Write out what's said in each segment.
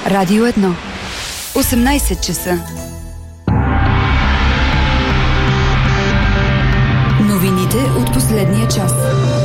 Радио 1. 18 часа. Новините от последния час.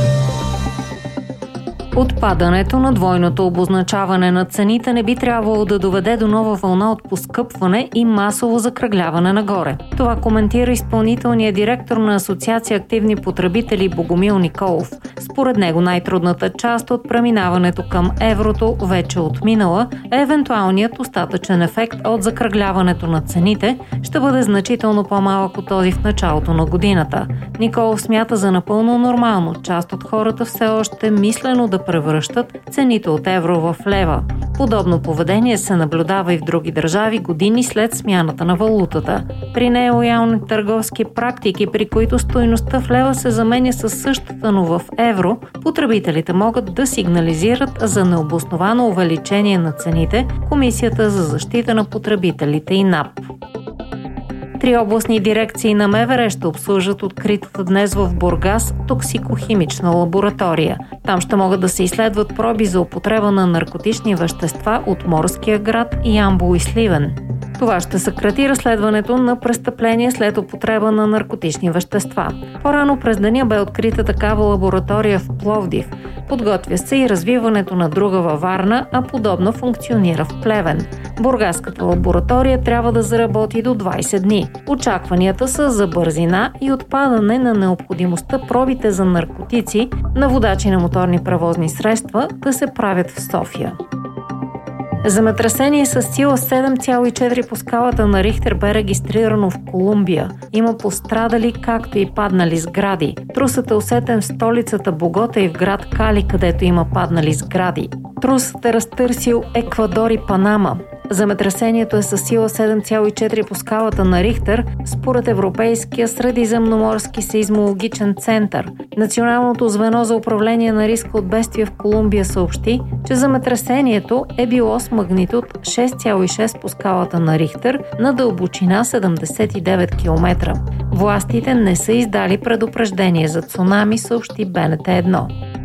Отпадането на двойното обозначаване на цените не би трябвало да доведе до нова вълна от поскъпване и масово закръгляване нагоре. Това коментира изпълнителният директор на Асоциация активни потребители Богомил Николов. Според него най-трудната част от преминаването към еврото вече отминала, а евентуалният остатъчен ефект от закръгляването на цените ще бъде значително по-малък от този в началото на годината. Николов смята за напълно нормално част от хората все още мислено да превръщат цените от евро в лева. Подобно поведение се наблюдава и в други държави години след смяната на валутата. При нелоялни търговски практики, при които стойността в лева се заменя с същата, но в евро, потребителите могат да сигнализират за необосновано увеличение на цените Комисията за защита на потребителите и НАП. 3 областни дирекции на МВР ще обслужат откритата днес в Бургас токсикохимична лаборатория. Там ще могат да се изследват проби за употреба на наркотични вещества от Морския град, Ямбол и Сливен. Това ще съкрати разследването на престъпления след употреба на наркотични вещества. По-рано през деня бе открита такава лаборатория в Пловдив. Подготвя се и развиването на друга във Варна, а подобно функционира в Плевен. Бургаската лаборатория трябва да заработи до 20 дни. Очакванията са за бързина и отпадане на необходимостта пробите за наркотици на водачи на моторни превозни средства да се правят в София. Земетресение с сила 7,4 по скалата на Рихтер бе регистрирано в Колумбия. Има пострадали, както и паднали сгради. Трусът е усетен в столицата Богота и в град Кали, където има паднали сгради. Трусът е разтърсил Еквадор и Панама. Земетресението е със сила 7,4 по скалата на Рихтер, според Европейския средиземноморски сейзмологичен център. Националното звено за управление на риска от бедствия в Колумбия съобщи, че земетресението е било с магнитуд 6,6 по скалата на Рихтер на дълбочина 79 км. Властите не са издали предупреждение за цунами, съобщи БНТ1.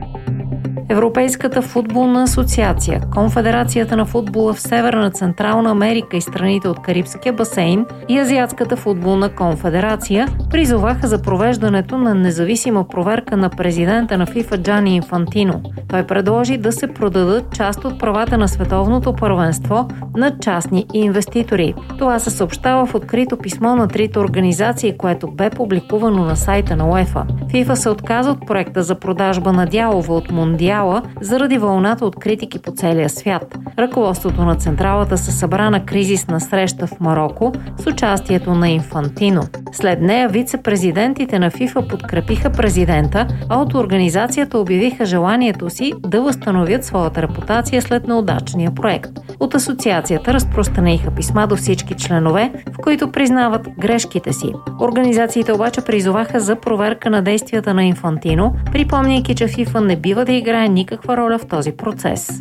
Европейската футболна асоциация, Конфедерацията на футбола в Северна Централна Америка и страните от Карибския басейн и Азиатската футболна конфедерация призоваха за провеждането на независима проверка на президента на ФИФА Джани Инфантино. Той предложи да се продадат част от правата на световното първенство на частни инвеститори. Това се съобщава в открито писмо на трите организации, което бе публикувано на сайта на УЕФА. ФИФА се отказа от проекта за продажба на дялове от Мондиал заради вълната от критики по целия свят. Ръководството на централата се събра на кризисна среща в Мароко с участието на Инфантино. След нея вице-президентите на ФИФА подкрепиха президента, а от организацията обявиха желанието си да възстановят своята репутация след неудачния проект. От асоциацията разпространиха писма до всички членове, в които признават грешките си. Организациите обаче призоваха за проверка на действията на Инфантино, припомняйки, че ФИФА не бива да играе никаква роля в този процес.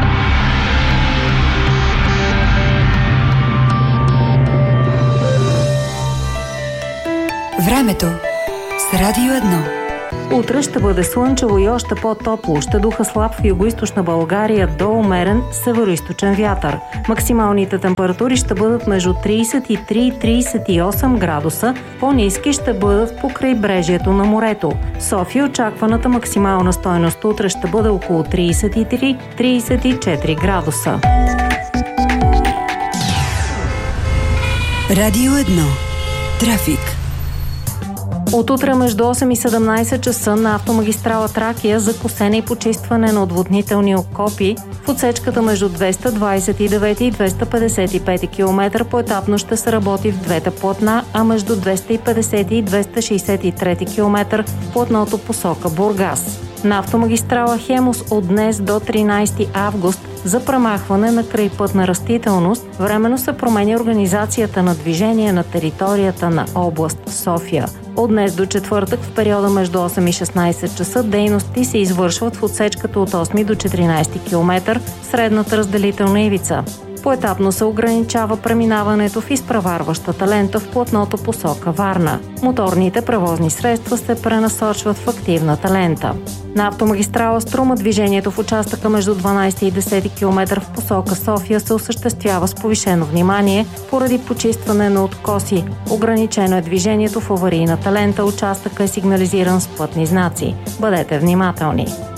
Времето с Радио 1. Утре ще бъде слънчево и още по-топло. Ще духа слаб в югоизточна България до умерен североизточен вятър. Максималните температури ще бъдат между 33 и 38 градуса. По-ниски ще бъдат по крайбрежието на морето. В София очакваната максимална стойност утре ще бъде около 33-34 градуса. Радио 1. Трафик. От утре между 8 и 17 часа на автомагистрала Тракия за косене и почистване на отводнителни окопи в отсечката между 229 и 255 км поетапно ще се работи в двете платна, а между 250 и 263 км платното посока Бургас. На автомагистрала Хемус от днес до 13 август за премахване на крайпътна растителност временно се променя организацията на движение на територията на област София. От днес до четвъртък в периода между 8 и 16 часа дейности се извършват в отсечката от 8 до 14 км средната разделителна ивица. Поетапно се ограничава преминаването в изпреварващата лента в платното посока Варна. Моторните превозни средства се пренасочват в активната лента. На автомагистрала Струма движението в участъка между 12 и 10 км в посока София се осъществява с повишено внимание поради почистване на откоси. Ограничено е движението в аварийната лента, участъка е сигнализиран с пътни знаци. Бъдете внимателни!